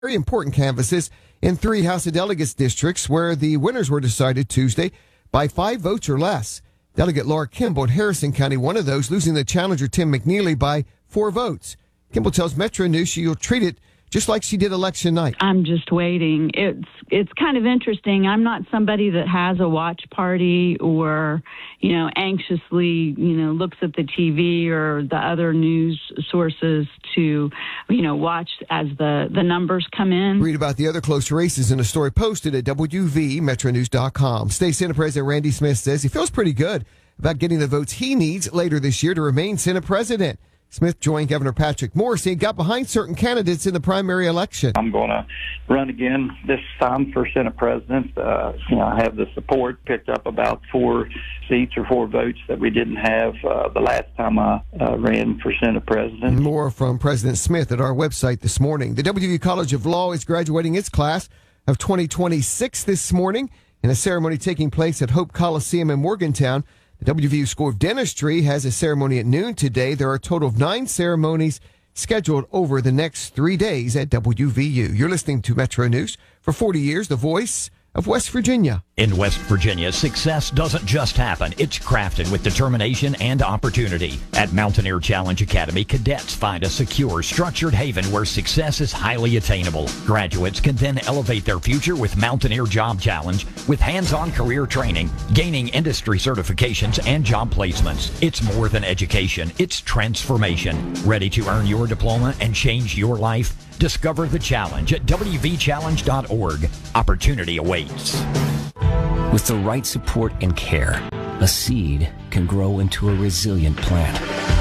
very important canvases in 3 House of Delegates districts where the winners were decided Tuesday by 5 votes or less. Delegate Laura Kimball at Harrison County, one of those, losing the challenger Tim McNeely by 4 votes. Kimball tells Metro News she'll treat it just like she did election night. I'm just waiting. It's kind of interesting. I'm not somebody that has a watch party or, anxiously, looks at the TV or the other news sources to, watch as the numbers come in. Read about the other close races in a story posted at WVMetroNews.com. State Senate President Randy Smith says he feels pretty good about getting the votes he needs later this year to remain Senate President. Smith joined Governor Patrick Morrisey and got behind certain candidates in the primary election. I'm going to run again this time for Senate President. I have the support, picked up about 4 seats or 4 votes that we didn't have the last time I ran for Senate President. More from President Smith at our website this morning. The WVU College of Law is graduating its class of 2026 this morning in a ceremony taking place at Hope Coliseum in Morgantown. The WVU School of Dentistry has a ceremony at noon today. There are a total of 9 ceremonies scheduled over the next 3 days at WVU. You're listening to Metro News. For 40 years, the voice of West Virginia. In West Virginia, success doesn't just happen. It's crafted with determination and opportunity. At Mountaineer Challenge Academy, cadets find a secure, structured haven where success is highly attainable. Graduates can then elevate their future with Mountaineer Job Challenge with hands-on career training, gaining industry certifications, and job placements. It's more than education. It's transformation. Ready to earn your diploma and change your life? Discover the challenge at wvchallenge.org. Opportunity awaits. With the right support and care, a seed can grow into a resilient plant.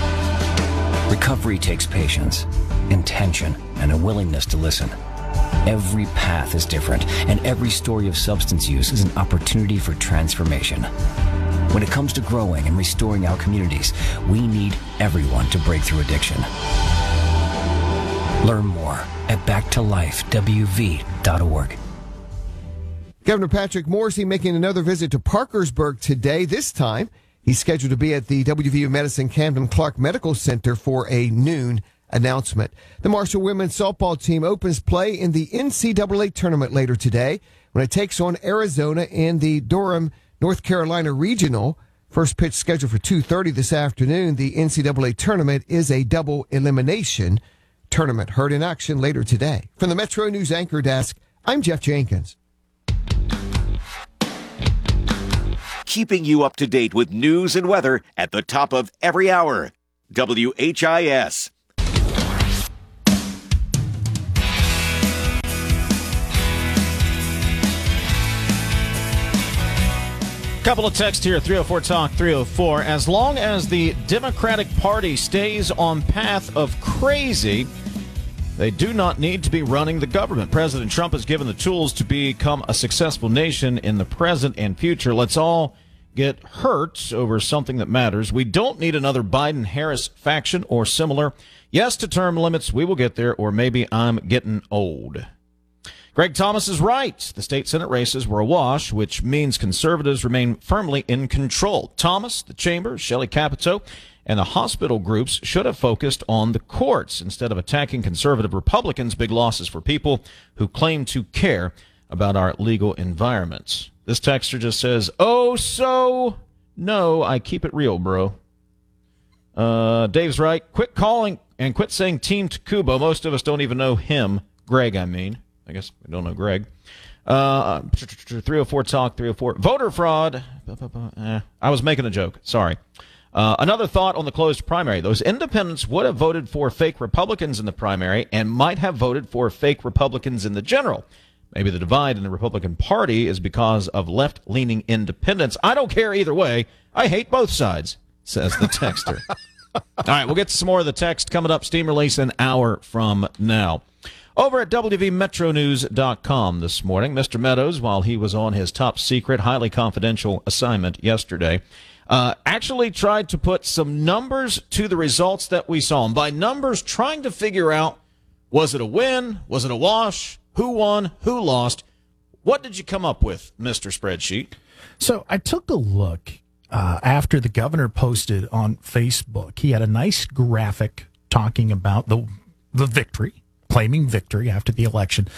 Recovery takes patience, intention, and a willingness to listen. Every path is different, and every story of substance use is an opportunity for transformation. When it comes to growing and restoring our communities, we need everyone to break through addiction. Learn more at backtolifewv.org. Governor Patrick Morrisey making another visit to Parkersburg today. This time, he's scheduled to be at the WVU Medicine Camden Clark Medical Center for a noon announcement. The Marshall women's softball team opens play in the NCAA tournament later today when it takes on Arizona in the Durham, North Carolina Regional. First pitch scheduled for 2:30 this afternoon. The NCAA tournament is a double elimination tournament. Heard in action later today. From the Metro News Anchor Desk, I'm Jeff Jenkins. Keeping you up to date with news and weather at the top of every hour. WHIS. Couple of texts here, 304 Talk 304. As long as the Democratic Party stays on path of crazy, they do not need to be running the government. President Trump has given the tools to become a successful nation in the present and future. Let's all get hurt over something that matters. We don't need another Biden-Harris faction or similar. Yes to term limits. We will get there, or maybe I'm getting old. Greg Thomas is right. The state Senate races were awash, which means conservatives remain firmly in control. Thomas, the chamber, Shelley Capito, and the hospital groups should have focused on the courts instead of attacking conservative Republicans. Big losses for people who claim to care about our legal environments. This texter just says, oh, so no, I keep it real, bro. Dave's right. Quit calling and quit saying Team Takubo. Most of us don't even know him. Greg, I mean. I guess we don't know Greg. 304 Talk 304. Voter fraud. I was making a joke. Sorry. Another thought on the closed primary. Those independents would have voted for fake Republicans in the primary and might have voted for fake Republicans in the general. Maybe the divide in the Republican Party is because of left-leaning independents. I don't care either way. I hate both sides, says the texter. All right, we'll get to some more of the text coming up. Steam release an hour from now. Over at WVMetroNews.com this morning, Mr. Meadows, while he was on his top secret, highly confidential assignment yesterday, actually tried to put some numbers to the results that we saw. And by numbers, trying to figure out, was it a win? Was it a wash? Who won? Who lost? What did you come up with, Mr. Spreadsheet? So I took a look after the governor posted on Facebook. He had a nice graphic talking about the victory claiming victory after the election.